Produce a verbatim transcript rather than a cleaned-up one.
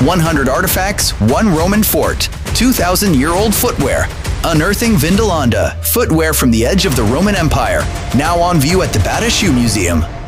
one hundred artifacts, one Roman fort, two thousand year old footwear. Unearthing Vindolanda, footwear from the edge of the Roman Empire, now on view at the Bata Shoe Museum.